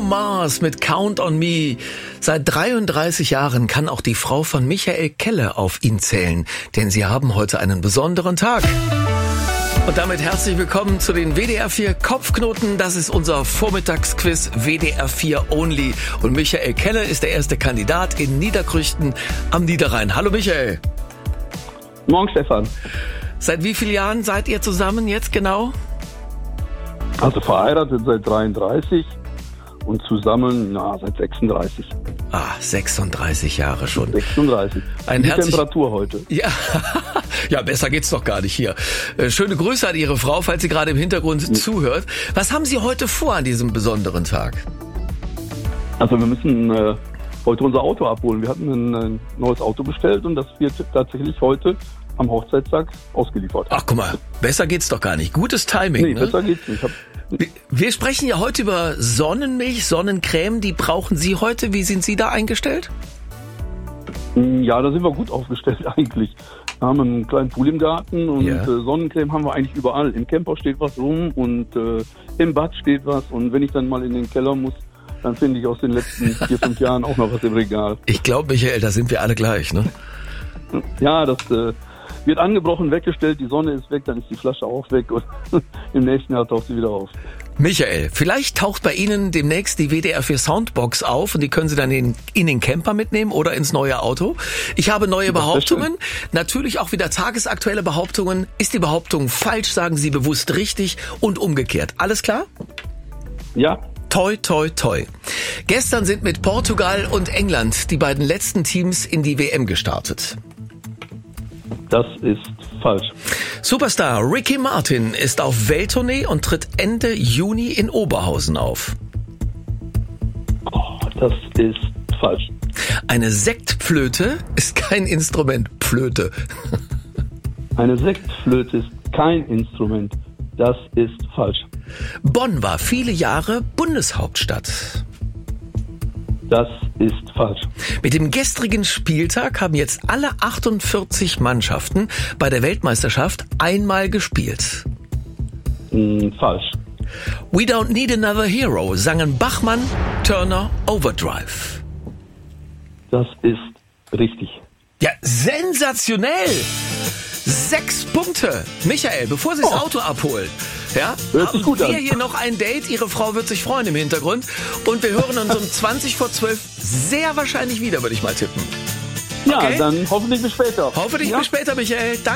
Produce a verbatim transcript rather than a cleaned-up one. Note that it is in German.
Mars mit Count on Me. Seit dreiunddreißig Jahren kann auch die Frau von Michael Kelle auf ihn zählen, denn sie haben heute einen besonderen Tag. Und damit herzlich willkommen zu den W D R vier Kopfknoten. Das ist unser Vormittagsquiz W D R vier Only. Und Michael Kelle ist der erste Kandidat in Niederkrüchten am Niederrhein. Hallo Michael. Morgen Stefan. Seit wie vielen Jahren seid ihr zusammen jetzt genau? Also verheiratet seit dreiunddreißig und zusammen na, seit sechsunddreißig. Ah, sechsunddreißig Jahre schon. sechsunddreißig. Ein Die herzlich... Temperatur heute. Ja, ja, besser geht's doch gar nicht hier. Äh, schöne Grüße an Ihre Frau, falls sie gerade im Hintergrund mhm. zuhört. Was haben Sie heute vor an diesem besonderen Tag? Also wir müssen äh, heute unser Auto abholen. Wir hatten ein, ein neues Auto bestellt und das wird tatsächlich heute am Hochzeitstag ausgeliefert. Ach, guck mal, besser geht's doch gar nicht. Gutes Timing, nee, ne? besser geht's nicht. Ich hab Wir sprechen ja heute über Sonnenmilch, Sonnencreme. Die brauchen Sie heute. Wie sind Sie da eingestellt? Ja, da sind wir gut aufgestellt eigentlich. Wir haben einen kleinen Pool im Garten und ja. äh, Sonnencreme haben wir eigentlich überall. Im Camper steht was rum und äh, im Bad steht was. Und wenn ich dann mal in den Keller muss, dann finde ich aus den letzten vier, fünf Jahren auch noch was im Regal. Ich glaube, Michael, da sind wir alle gleich, ne? Ja, das äh, wird angebrochen, weggestellt, die Sonne ist weg, dann ist die Flasche auch weg und im nächsten Jahr taucht sie wieder auf. Michael, vielleicht taucht bei Ihnen demnächst die W D R vier Soundbox auf und die können Sie dann in, in den Camper mitnehmen oder ins neue Auto. Ich habe neue Behauptungen, natürlich auch wieder tagesaktuelle Behauptungen. Ist die Behauptung falsch, sagen Sie bewusst richtig und umgekehrt. Alles klar? Ja. Toi, toi, toi. Gestern sind mit Portugal und England die beiden letzten Teams in die W M gestartet. Das ist falsch. Superstar Ricky Martin ist auf Welttournee und tritt Ende Juni in Oberhausen auf. Oh, das ist falsch. Eine Sektflöte ist kein Instrument. Flöte. Eine Sektflöte ist kein Instrument. Das ist falsch. Bonn war viele Jahre Bundeshauptstadt. Das ist falsch. Mit dem gestrigen Spieltag haben jetzt alle achtundvierzig Mannschaften bei der Weltmeisterschaft einmal gespielt. Hm, falsch. We Don't Need Another Hero sangen Bachmann, Turner, Overdrive. Das ist richtig. Ja, sensationell! Sechs Punkte. Michael, bevor Sie das Oh. Auto abholen, ja, Hört sich haben gut wir an. hier noch ein Date. Ihre Frau wird sich freuen im Hintergrund. Und wir hören uns um zwanzig vor zwölf sehr wahrscheinlich wieder, würde ich mal tippen. Ja, Okay. dann hoffentlich bis später. Hoffentlich ja? bis später, Michael. Danke.